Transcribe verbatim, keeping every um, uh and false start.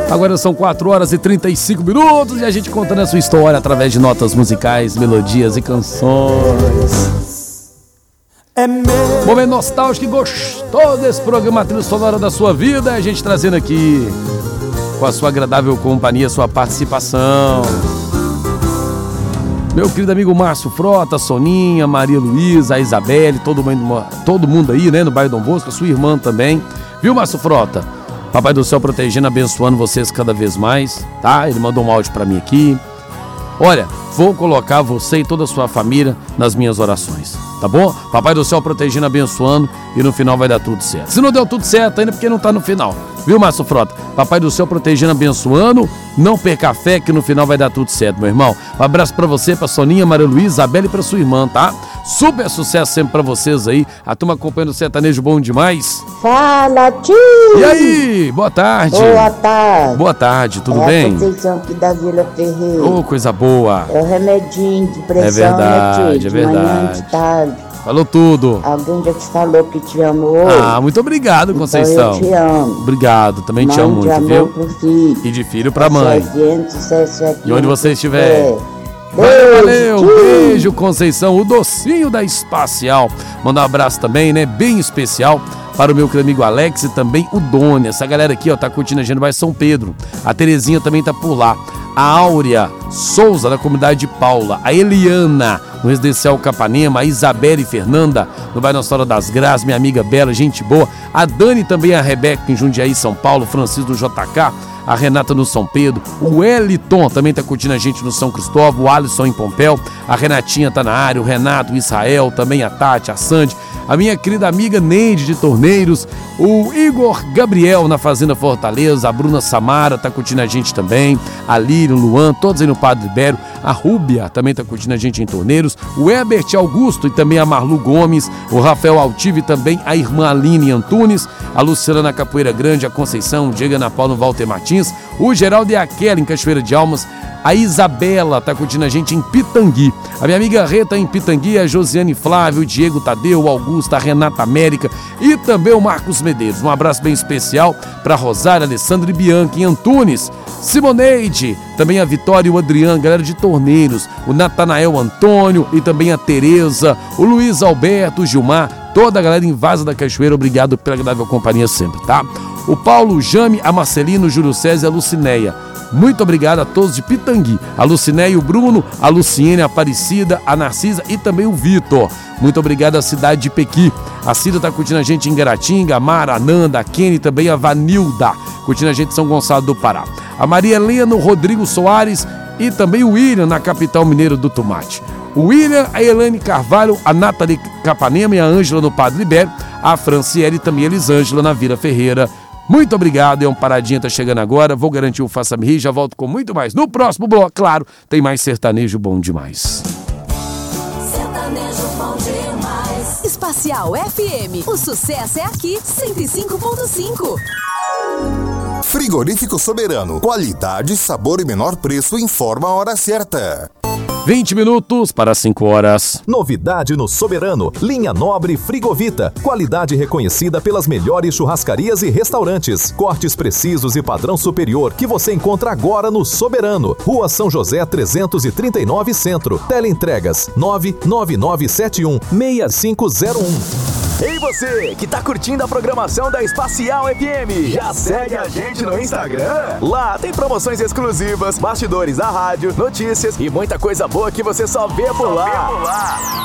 Agora são quatro horas e trinta e cinco minutos e a gente contando a sua história através de notas musicais, melodias e canções. É meu... Momento nostálgico e gostou desse programa Trilha Sonora da sua vida, a gente trazendo aqui com a sua agradável companhia, sua participação. Meu querido amigo Márcio Frota, Soninha, Maria Luísa, a Isabelle, todo mundo, todo mundo aí, né, no bairro Dom Bosco, sua irmã também. Viu, Márcio Frota? Papai do Céu protegendo, abençoando vocês cada vez mais, tá? Ele mandou um áudio pra mim aqui. Olha, vou colocar você e toda a sua família nas minhas orações, tá bom? Papai do Céu protegendo, abençoando e no final vai dar tudo certo. Se não deu tudo certo ainda, porque não tá no final. Viu, Márcio Frota? Papai do Céu protegendo, abençoando. Não perca a fé que no final vai dar tudo certo, meu irmão. Um abraço pra você, pra Soninha, Maria Luísa, Isabelle e pra sua irmã, tá? Super sucesso sempre pra vocês aí. A turma acompanhando o sertanejo bom demais. Fala, tio! E aí? Boa tarde. Boa tarde. Boa tarde, tudo é bem? É a Conceição aqui da Vila Ferreira. Ô, oh, coisa boa. É o remedinho de pressão, é verdade, né, tio? É verdade, manhã, de tarde. Falou tudo. Alguém já te falou que te amo hoje? Ah, muito obrigado, Conceição. Então eu te amo. Obrigado, também Mande te amo muito, amor viu? Pro filho. E de filho pra mãe. Sucesso aqui. E onde você estiver. É. Valeu, valeu, beijo, Conceição, o docinho da Espacial. Mandar um abraço também, né, bem especial para o meu querido amigo Alex e também o Doni. Essa galera aqui, ó, tá curtindo a gente no bairro São Pedro. A Terezinha também tá por lá. A Áurea Souza, da comunidade de Paula. A Eliana, no residencial Capanema. A Isabelle Fernanda, no bairro Nossa Senhora das Graças. Minha amiga Bela, gente boa. A Dani também, a Rebeca, em Jundiaí, São Paulo. Francisco do J K. A Renata no São Pedro, o Wellington também tá curtindo a gente no São Cristóvão, o Alisson em Pompéu, a Renatinha tá na área, o Renato, o Israel, também a Tati, a Sandy, a minha querida amiga Neide de Torneiros, o Igor Gabriel na Fazenda Fortaleza, a Bruna Samara tá curtindo a gente também, a Lírio, o Luan, todos aí no Padre Ibero, a Rúbia também tá curtindo a gente em Torneiros, o Herbert Augusto e também a Marlu Gomes, o Rafael Altive e também a irmã Aline Antunes, a Luciana na Capoeira Grande, a Conceição, o Diego Ana Paula no Walter Martins, o Geraldo e a Kelly em Cachoeira de Almas, a Isabela tá curtindo a gente em Pitangui, a minha amiga Reta em Pitangui, a Josiane Flávio, o Diego Tadeu, o Augusto, a Renata América e também o Marcos Medeiros. Um abraço bem especial para Rosário, Alessandro e Bianchi em Antunes, Simoneide, também a Vitória e o Adriano, galera de Torneiros, o Natanael Antônio e também a Tereza, o Luiz Alberto, o Gilmar, toda a galera em Vaza da Cachoeira, obrigado pela agradável companhia sempre, tá? O Paulo, o Jame, a Marcelino, o Júlio César e a Lucinéia. Muito obrigado a todos de Pitangui, a Lucinéia, o Bruno, a Luciene, a Aparecida, a Narcisa e também o Vitor. Muito obrigado à cidade de Pequi. A Cida tá curtindo a gente em Garatinga, a Mara, a Nanda, a Kenny e também a Vanilda, curtindo a gente em São Gonçalo do Pará. A Maria Helena, o Rodrigo Soares e também o William na capital mineira do Tomate. O William, a Elaine Carvalho, a Nathalie Capanema e a Ângela no Padre Libério, a Franciele e também a Elisângela na Vila Ferreira. Muito obrigado, é um paradinha, tá chegando agora, vou garantir o Faça-me Rir, já volto com muito mais. No próximo bloco, claro, tem mais sertanejo bom demais. Sertanejo bom demais. Espacial F M, o sucesso é aqui, cento e cinco ponto cinco. Frigorífico Soberano, qualidade, sabor e menor preço, informa a hora certa. vinte minutos para cinco horas. Novidade no Soberano, linha Nobre Frigovita. Qualidade reconhecida pelas melhores churrascarias e restaurantes. Cortes precisos e padrão superior que você encontra agora no Soberano. Rua São José trezentos e trinta e nove Centro. Teleentregas nove nove nove sete um seis cinco zero um. Ei você, que tá curtindo a programação da Espacial F M, já segue a gente no Instagram? Lá tem promoções exclusivas, bastidores da rádio, notícias e muita coisa boa que você só vê por lá.